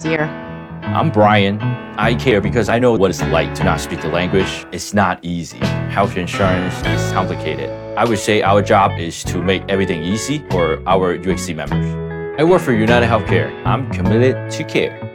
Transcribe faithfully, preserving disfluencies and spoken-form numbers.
easier? I'm Brian. I care because I know what it's like to not speak the language. It's not easy. Health insurance is complicated. I would say our job is to make everything easy for our U X C members. I work for United Healthcare. I'm committed to care.